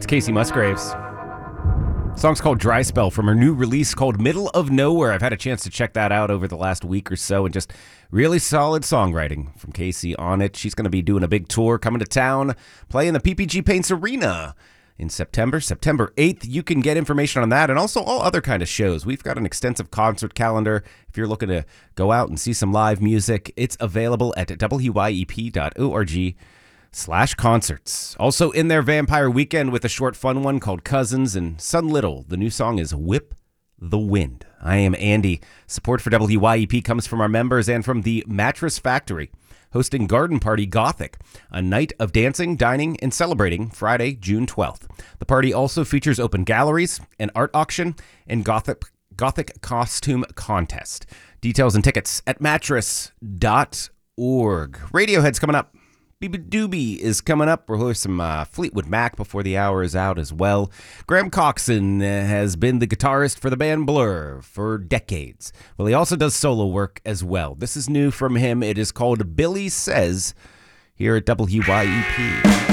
Casey Musgraves. Song's called Dry Spell from her new release called Middle of Nowhere. I've had a chance to check that out over the last week or so, and just really solid songwriting from Casey on it. She's going to be doing a big tour, coming to town, playing the PPG Paints Arena in September 8th. You can get information on that and also all other kind of shows. We've got an extensive concert calendar. If you're looking to go out and see some live music, it's available at wyep.org/concerts. Also in their Vampire Weekend with a short fun one called Cousins and Sun Little. The new song is Whip the Wind. I am Andy. Support for WYEP comes from our members and from the Mattress Factory, hosting Garden Party Gothic, a night of dancing, dining, and celebrating Friday, June 12th. The party also features open galleries, an art auction, and Gothic costume contest. Details and tickets at mattress.org. Radiohead's coming up. Beebe Doobie is coming up. We'll hear some Fleetwood Mac before the hour is out as well. Graham Coxon has been the guitarist for the band Blur for decades. Well, he also does solo work as well. This is new from him. It is called Billy Says here at WYEP.